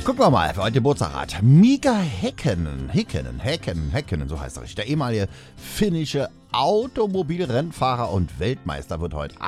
Gucken wir mal, wer heute Geburtstag hat. Mika Häkkinen, so heißt er richtig. Der ehemalige finnische Automobilrennfahrer und Weltmeister wird heute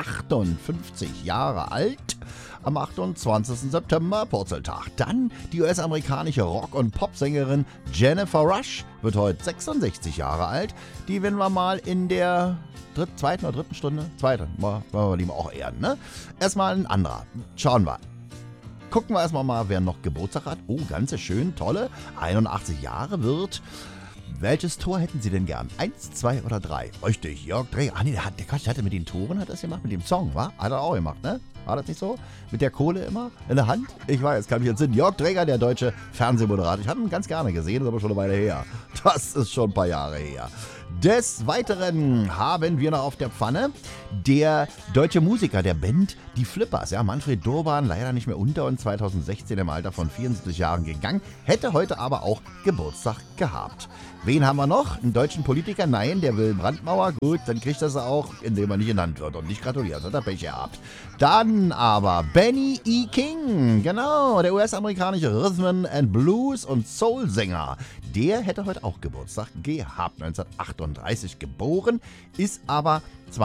58 Jahre alt. Am 28. September, Purzeltag. Dann die US-amerikanische Rock- und Popsängerin Jennifer Rush wird heute 66 Jahre alt. Die werden wir mal in der zweiten oder dritten Stunde. Zweite, wollen wir lieber auch ehren, ne? Erstmal ein anderer. Schauen wir. Gucken wir erstmal mal, wer noch Geburtstag hat. Oh, ganz schön, tolle. 81 Jahre wird. Welches Tor hätten Sie denn gern? 1, 2 oder 3? Richtig, Jörg Dräger. Ah nee, der hatte mit den Toren, hat das gemacht, mit dem Song, wa? Hat er auch gemacht, ne? War das nicht so? Mit der Kohle immer in der Hand? Ich weiß, kann mich jetzt sehen. Jörg Dräger, der deutsche Fernsehmoderator. Ich habe ihn ganz gerne gesehen, ist aber schon eine Weile her. Das ist schon ein paar Jahre her. Des Weiteren haben wir noch auf der Pfanne der deutsche Musiker der Band Die Flippers. Ja, Manfred Durban, leider nicht mehr unter uns, 2016 im Alter von 74 Jahren gegangen, hätte heute aber auch Geburtstag gehabt. Wen haben wir noch? Einen deutschen Politiker? Nein, der Wilhelm Brandmauer. Gut, dann kriegt er es auch, indem er nicht genannt wird und nicht gratuliert. Hat er Pech gehabt. Dann aber Benny E. King. Genau, der US-amerikanische Rhythm and Blues und Soul-Sänger. Der hätte heute auch Geburtstag gehabt. 1938 geboren, ist aber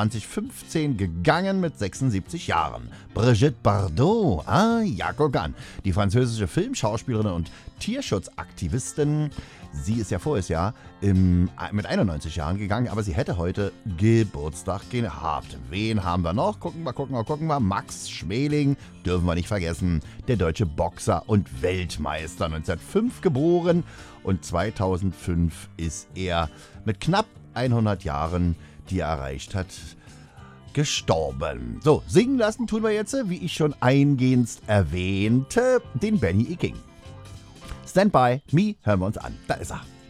2015 gegangen mit 76 Jahren. Brigitte Bardot, ja, guck an. Die französische Filmschauspielerin und Tierschutzaktivistin. Sie ist ja voriges Jahr mit 91 Jahren gegangen, aber sie hätte heute Geburtstag gehabt. Wen haben wir noch? Gucken wir. Max Schmeling, dürfen wir nicht vergessen. Der deutsche Boxer und Weltmeister, 1905 geboren und 2005 ist er mit knapp 100 Jahren, die er erreicht hat, gestorben. So, singen lassen tun wir jetzt, wie ich schon eingehend erwähnte, den Benny E. King. Stand by Me, hören wir uns an. Da ist er.